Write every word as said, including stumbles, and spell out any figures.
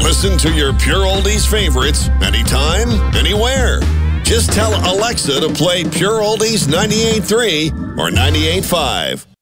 Listen to your Pure Oldies favorites anytime, anywhere. Just tell Alexa to play Pure Oldies ninety-eight point three or ninety-eight point five.